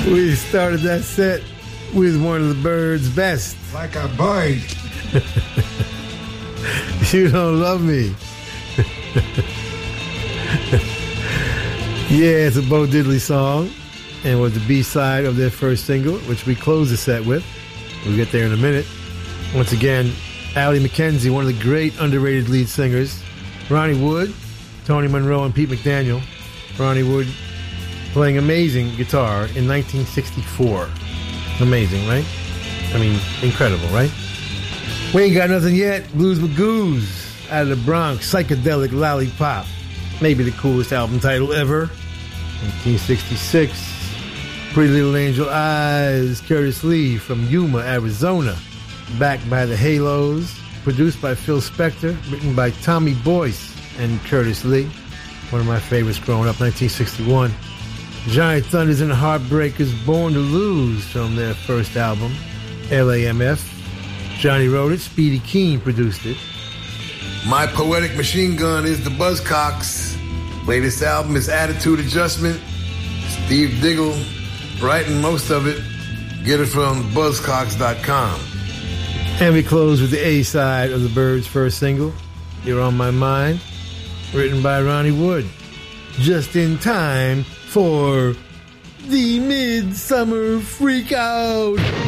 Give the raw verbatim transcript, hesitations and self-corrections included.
We started that set with one of the Byrds' best. Like a bird. You Don't Love Me. Yeah, it's a Bo Diddley song, and was the B-side of their first single, which we closed the set with. We'll get there in a minute. Once again, Allie McKenzie, one of the great underrated lead singers. Ronnie Wood, Tony Monroe, and Pete McDaniel. Ronnie Wood playing amazing guitar in nineteen sixty-four. Amazing, right? I mean, incredible, right? We Ain't Got Nothing Yet, Blues Magoos, out of the Bronx, Psychedelic Lollipop. Maybe the coolest album title ever. nineteen sixty-six, Pretty Little Angel Eyes, Curtis Lee from Yuma, Arizona. Backed by the Halos, produced by Phil Spector, written by Tommy Boyce and Curtis Lee. One of my favorites growing up, nineteen sixty-one. Giant Thunders and the Heartbreakers, Born to Lose, from their first album, L A M F. Johnny wrote it, Speedy Keen produced it. My Poetic Machine Gun is the Buzzcocks. Latest album is Attitude Adjustment. Steve Diggle writing most of it. Get it from buzzcocks dot com. And we close with the A-side of the Byrds' first single, You're on My Mind, written by Ronnie Wood. Just in time for the Midsummer Freakout.